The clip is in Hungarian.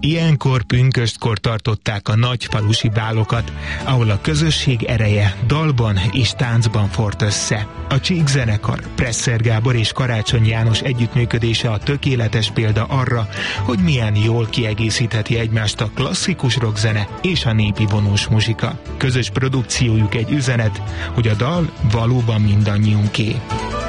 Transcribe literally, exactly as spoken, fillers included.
Ilyenkor pünköstkor tartották a nagy falusi bálokat, ahol a közösség ereje dalban és táncban fort össze. A Csík zenekar, Presser Gábor és Karácsony János együttműködése a tökéletes példa arra, hogy milyen jól kiegészítheti egymást a klasszikus rockzene és a népi vonós muzsika. Közös produkciójuk egy üzenet, hogy a dal valóban mindannyiunké.